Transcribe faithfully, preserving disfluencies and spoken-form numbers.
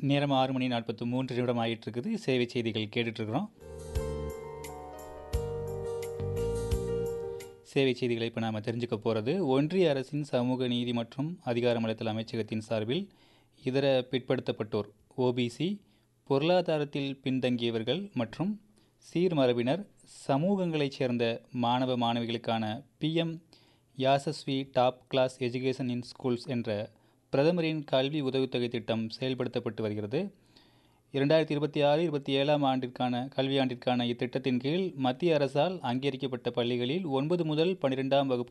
நேரம் ஆறு மணி நாற்பத்தி மூன்று நிமிடம் ஆகிட்டு இருக்குது. சேவை செய்திகள் கேட்டுட்ருக்குறோம். சேவை செய்திகளை இப்போ நாம் தெரிஞ்சுக்க போகிறது, ஒன்றிய அரசின் சமூக நீதி மற்றும் அதிகாரமளித்தல் அமைச்சகத்தின் சார்பில் இதர பிற்படுத்தப்பட்டோர் ஓபிசி, பொருளாதாரத்தில் பின்தங்கியவர்கள் மற்றும் சீர்மரபினர் சமூகங்களைச் சேர்ந்த மாணவ மாணவிகளுக்கான PM Yasasvi top class education in schools என்ற பிரதமரின் கல்வி உதவித்தொகை திட்டம் செயல்படுத்தப்பட்டு வருகிறது. இரண்டாயிரத்தி இருபத்தி ஆறு இருபத்தி ஏழாம் ஆண்டிற்கான கல்வியாண்டிற்கான இத்திட்டத்தின் கீழ் மத்திய அரசால் அங்கீகரிக்கப்பட்ட பள்ளிகளில் ஒன்பது முதல் பன்னிரெண்டாம் வகுப்பு